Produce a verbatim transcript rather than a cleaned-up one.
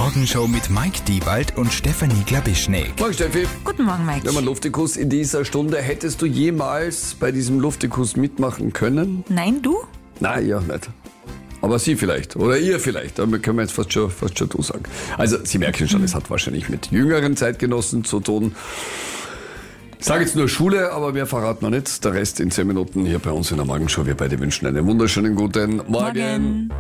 Morgenshow mit Mike Diewald und Stefanie Glabischnik. Morgen, Steffi. Guten Morgen, Mike. Wir haben einen Luftikus in dieser Stunde. Hättest du jemals bei diesem Luftikus mitmachen können? Nein, du? Nein, ja nicht. Aber Sie vielleicht. Oder ihr vielleicht. Da können wir jetzt fast schon, fast schon du sagen. Also, Sie merken schon, es hat wahrscheinlich mit jüngeren Zeitgenossen zu tun. Ich sage jetzt nur Schule, aber mehr verraten wir nicht. Der Rest in zehn Minuten hier bei uns in der Morgenshow. Wir beide wünschen einen wunderschönen guten Morgen. Morgen.